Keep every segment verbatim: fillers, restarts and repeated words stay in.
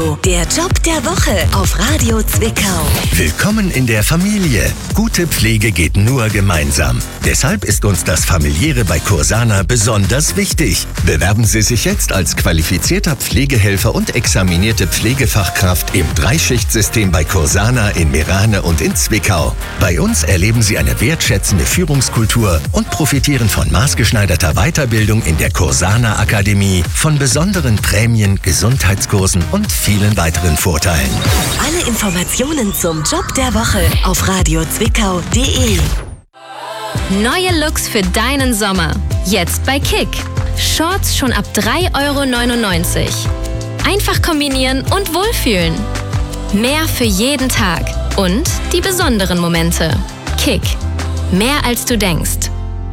Radio, der Job der Woche auf Radio Zwickau. Willkommen in der Familie. Gute Pflege geht nur gemeinsam. Deshalb ist uns das Familiäre bei Cursana besonders wichtig. Bewerben Sie sich jetzt als qualifizierter Pflegehelfer und examinierte Pflegefachkraft im Dreischichtsystem bei Cursana in Meerane und in Zwickau. Bei uns erleben Sie eine wertschätzende Führungskultur und profitieren von maßgeschneiderter Weiterbildung in der Cursana Akademie, von besonderen Prämien, Gesundheitskursen und vielen weiteren Vorteilen. Alle Informationen zum Job der Woche auf radio zwickau punkt de. Neue Looks für deinen Sommer. Jetzt bei Kick. Shorts schon ab drei Euro neunundneunzig. Einfach kombinieren und wohlfühlen. Mehr für jeden Tag. Und die besonderen Momente. Kick. Mehr als du denkst.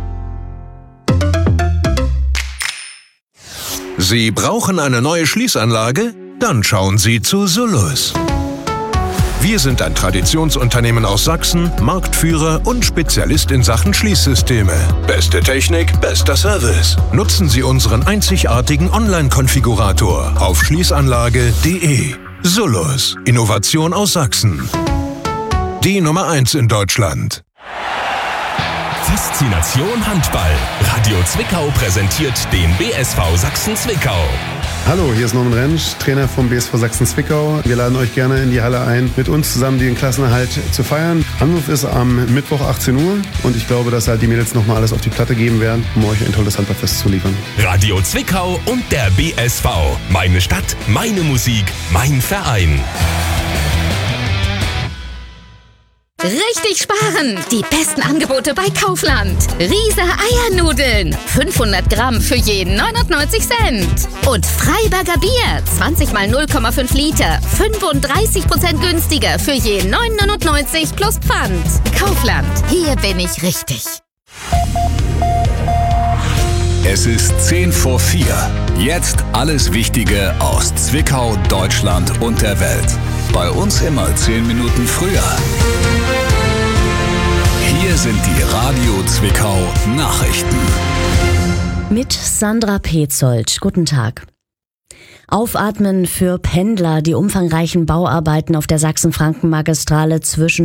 Sie brauchen eine neue Schließanlage? Dann schauen Sie zu Solus. Wir sind ein Traditionsunternehmen aus Sachsen, Marktführer und Spezialist in Sachen Schließsysteme. Beste Technik, bester Service. Nutzen Sie unseren einzigartigen Online-Konfigurator auf schließanlage punkt de. Solus. Innovation aus Sachsen. Die Nummer eins in Deutschland. Faszination Handball. Radio Zwickau präsentiert den B S V Sachsen-Zwickau. Hallo, hier ist Norman Rentsch, Trainer vom B S V Sachsen-Zwickau. Wir laden euch gerne in die Halle ein, mit uns zusammen den Klassenerhalt zu feiern. Anruf ist am Mittwoch achtzehn Uhr und ich glaube, dass halt die Mädels nochmal alles auf die Platte geben werden, um euch ein tolles Handballfest zu liefern. Radio Zwickau und der B S V. Meine Stadt, meine Musik, mein Verein. Richtig sparen! Die besten Angebote bei Kaufland. Riese Eiernudeln. fünfhundert Gramm für jeden neunundneunzig Cent. Und Freiberger Bier. zwanzig mal null Komma fünf Liter. fünfunddreißig Prozent günstiger für jeden neun neunundneunzig plus Pfand. Kaufland. Hier bin ich richtig. Es ist zehn vor vier. Jetzt alles Wichtige aus Zwickau, Deutschland und der Welt. Bei uns immer zehn Minuten früher. Hier sind die Radio Zwickau Nachrichten. Mit Sandra Petzold. Guten Tag. Aufatmen für Pendler. Die umfangreichen Bauarbeiten auf der Sachsen-Franken-Magistrale zwischen